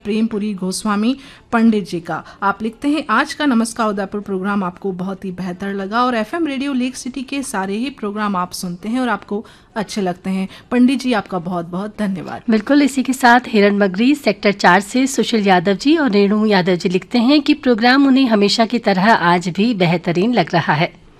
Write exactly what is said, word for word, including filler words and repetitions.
प्रेमपुरी गोस्वामी पंडित जी का। आप लिखते हैं, आज का नमस्कार उदयपुर प्रोग्राम आपको बहुत ही बेहतर लगा और एफएम रेडियो लेक सिटी के सारे ही प्रोग्राम आप सुनते हैं और आपको अच्छे लगते हैं। पंडित जी आपका बहुत बहुत धन्यवाद। बिल्कुल, इसी के साथ हिरण मगरी सेक्टर चार से सुशील यादव जी और रेणु यादव जी लिखते हैं कि प्रोग्राम उन्हें हमेशा की तरह आज भी बेहतरीन लग रहा है।